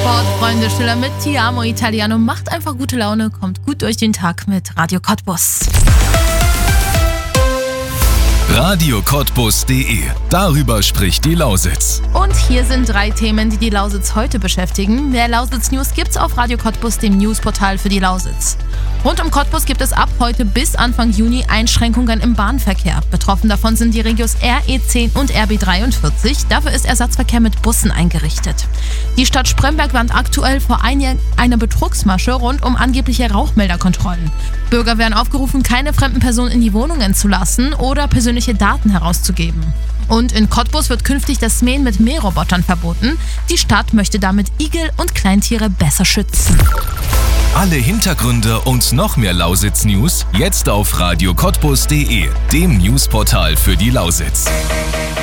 Sportfreunde, Schiller mit Ti amo Italiano. Macht einfach gute Laune, kommt gut durch den Tag mit Radio Cottbus. radiocottbus.de. Darüber spricht die Lausitz. Und hier sind 3 Themen, die die Lausitz heute beschäftigen. Mehr Lausitz-News gibt's auf Radio Cottbus, dem Newsportal für die Lausitz. Rund um Cottbus gibt es ab heute bis Anfang Juni Einschränkungen im Bahnverkehr. Betroffen davon sind die Regios RE10 und RB43. Dafür ist Ersatzverkehr mit Bussen eingerichtet. Die Stadt Spremberg warnt aktuell vor einer Betrugsmasche rund um angebliche Rauchmelderkontrollen. Bürger werden aufgerufen, keine fremden Personen in die Wohnungen zu lassen oder persönliche Daten herauszugeben. Und in Cottbus wird künftig das Mähen mit Mährobotern verboten. Die Stadt möchte damit Igel und Kleintiere besser schützen. Alle Hintergründe und noch mehr Lausitz-News jetzt auf radiocottbus.de, dem Newsportal für die Lausitz.